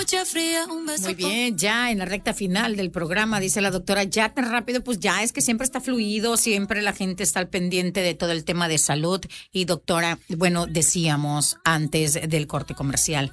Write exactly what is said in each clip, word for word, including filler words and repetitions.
noche fría, un beso. Muy bien, ya en la recta final del programa, dice la doctora, ya tan rápido, pues ya es que siempre está fluido, siempre la gente está al pendiente de todo el tema de salud. Y doctora, bueno, decíamos antes del corte comercial.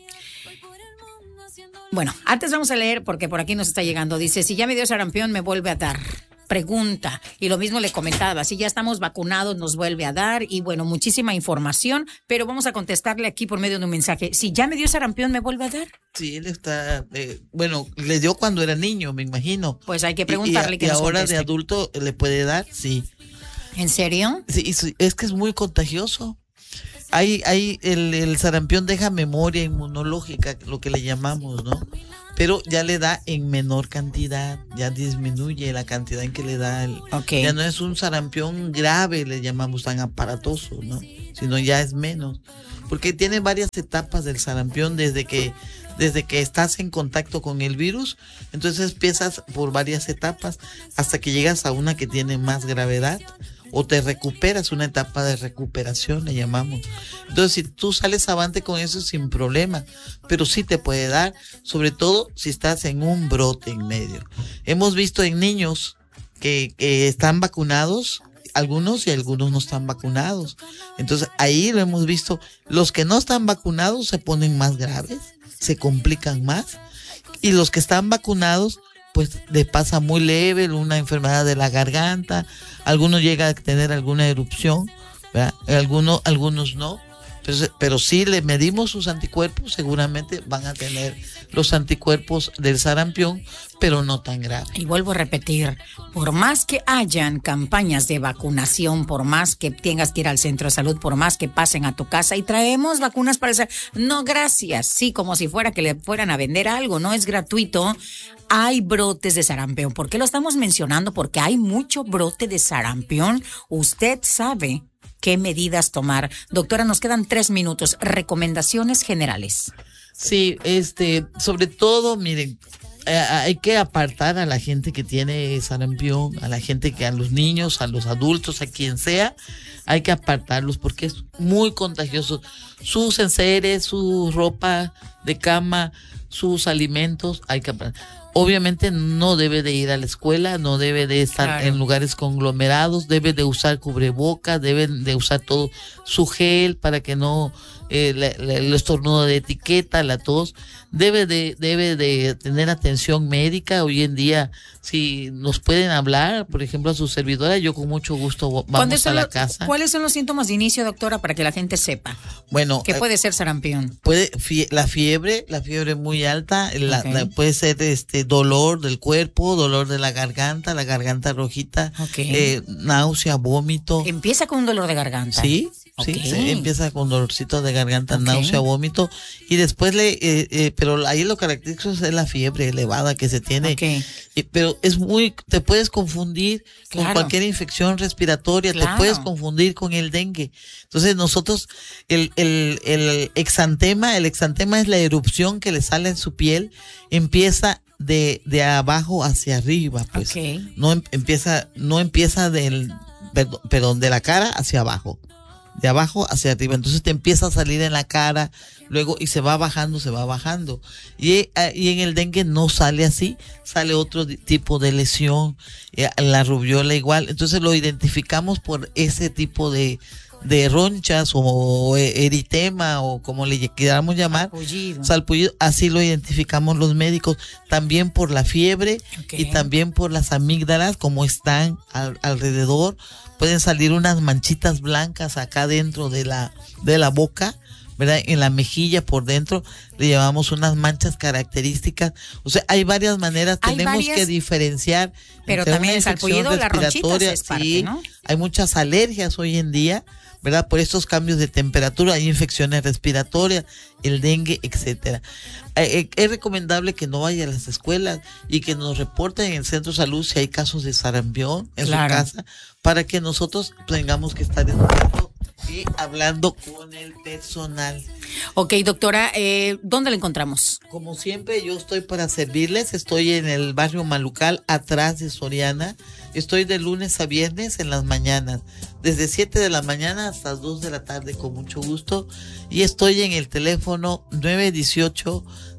Bueno, antes vamos a leer porque por aquí nos está llegando. Dice, si ya me dio sarampión, me vuelve a dar. Pregunta, y lo mismo le comentaba, si ya estamos vacunados nos vuelve a dar, y bueno, muchísima información, pero vamos a contestarle aquí por medio de un mensaje. Si ya me dio sarampión, ¿me vuelve a dar? Sí, él está, eh, bueno, le dio cuando era niño, me imagino. Pues hay que preguntarle y, y, que y nos ahora conteste. de adulto le puede dar, sí. ¿En serio? Sí, es que es muy contagioso. Hay, hay, el, el sarampión deja memoria inmunológica, lo que le llamamos, ¿no? Pero ya le da en menor cantidad, ya disminuye la cantidad en que le da. El, okay. Ya no es un sarampión grave, le llamamos, tan aparatoso, ¿no? Sino ya es menos. Porque tiene varias etapas del sarampión desde que, desde que estás en contacto con el virus, entonces empiezas por varias etapas hasta que llegas a una que tiene más gravedad. O te recuperas, una etapa de recuperación le llamamos. Entonces, si tú sales avante con eso, sin problema, pero sí te puede dar, sobre todo si estás en un brote en medio. Hemos visto en niños que, que están vacunados, algunos y algunos no están vacunados. Entonces, ahí lo hemos visto, los que no están vacunados se ponen más graves, se complican más, y los que están vacunados pues le pasa muy leve, una enfermedad de la garganta, algunos llegan a tener alguna erupción, ¿verdad? Algunos, algunos no, pero, pero si le medimos sus anticuerpos, seguramente van a tener los anticuerpos del sarampión, pero no tan grave. Y vuelvo a repetir, por más que hayan campañas de vacunación, por más que tengas que ir al centro de salud, por más que pasen a tu casa y traemos vacunas para el... No, gracias, sí, como si fuera que le fueran a vender algo, no es gratuito. Hay brotes de sarampión. ¿Por qué lo estamos mencionando? Porque hay mucho brote de sarampión. Usted sabe qué medidas tomar. Doctora, nos quedan tres minutos. Recomendaciones generales. Sí, este, sobre todo, miren, eh, hay que apartar a la gente que tiene sarampión, a la gente que, a los niños, a los adultos, a quien sea, hay que apartarlos porque es muy contagioso. Sus enseres, su ropa de cama, sus alimentos, hay que apartar. Obviamente no debe de ir a la escuela, no debe de estar claro. en lugares conglomerados, debe de usar cubrebocas, debe de usar todo su gel para que no eh, la, la, el estornudo de etiqueta, la tos, debe de debe de tener atención médica. Hoy en día, si nos pueden hablar, por ejemplo, a su servidora, yo con mucho gusto vamos a la lo, casa. ¿Cuáles son los síntomas de inicio, doctora, para que la gente sepa? Bueno, ¿qué puede eh, ser sarampión? Puede fie, la fiebre, la fiebre muy alta, la, okay. la, puede ser este dolor del cuerpo, dolor de la garganta, la garganta rojita, okay. eh, náusea, vómito. ¿Empieza con un dolor de garganta? Sí. Sí, okay. sí, empieza con dolorcito de garganta, okay. náusea, vómito, y después le, eh, eh, pero ahí lo característico es la fiebre elevada que se tiene, okay. y, pero es muy, te puedes confundir claro. con cualquier infección respiratoria, claro. te puedes confundir con el dengue. Entonces nosotros, el, el, el exantema, el exantema es la erupción que le sale en su piel, empieza de, de abajo hacia arriba, pues, okay. no empieza, no empieza del, perdón, perdón, de la cara hacia abajo. De abajo hacia arriba, entonces te empieza a salir en la cara, luego y se va bajando, se va bajando, y, y en el dengue no sale así, sale otro tipo de lesión, la rubiola igual, entonces lo identificamos por ese tipo de de ronchas o eritema o como le queramos llamar, salpullido. salpullido, así lo identificamos los médicos, también por la fiebre okay. y también por las amígdalas, como están al, alrededor, pueden salir unas manchitas blancas acá dentro de la, de la boca, ¿verdad? En la mejilla por dentro le llamamos unas manchas características. O sea, hay varias maneras, hay tenemos varias, que diferenciar. Pero también el salpullido, la ronchita es parte, sí, ¿no? Hay muchas alergias hoy en día, ¿verdad? Por estos cambios de temperatura, hay infecciones respiratorias, el dengue, etcétera. Eh, es recomendable que no vaya a las escuelas y que nos reporten en el centro de salud si hay casos de sarampión en claro. su casa, para que nosotros tengamos que estar educando y hablando con el personal. Ok, doctora, eh, ¿dónde la encontramos? Como siempre, yo estoy para servirles. Estoy en el barrio Malucal, atrás de Soriana. Estoy de lunes a viernes en las mañanas, desde siete de la mañana hasta las dos de la tarde, con mucho gusto. Y estoy en el teléfono nueve uno ocho,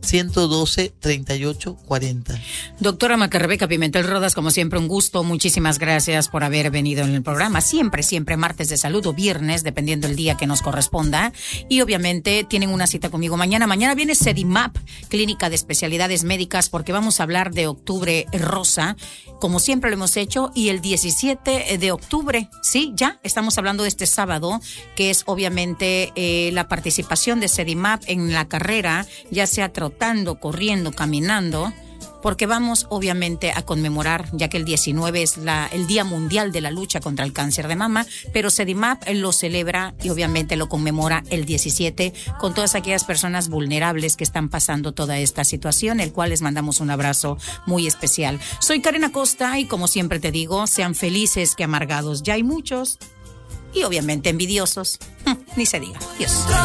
uno doce, treinta y ocho cuarenta. Doctora Maca Rebeca Pimentel Rodas, como siempre, un gusto. Muchísimas gracias por haber venido en el programa. Siempre, siempre martes de salud o viernes, dependiendo el día que nos corresponda. Y obviamente tienen una cita conmigo mañana. Mañana viene Sedimap, Clínica de Especialidades Médicas, porque vamos a hablar de Octubre Rosa, como siempre lo hemos hecho. Y el diecisiete de octubre, sí, ya estamos hablando de este sábado, que es obviamente eh, la participación de Sedimap en la carrera, ya sea trotando, corriendo, caminando, porque vamos obviamente a conmemorar, ya que el diecinueve es la, el Día Mundial de la Lucha contra el Cáncer de Mama, pero Sedimap lo celebra y obviamente lo conmemora el diecisiete con todas aquellas personas vulnerables que están pasando toda esta situación, el cual les mandamos un abrazo muy especial. Soy Karen Acosta y como siempre te digo, sean felices que amargados ya hay muchos y obviamente envidiosos, ni se diga. Dios.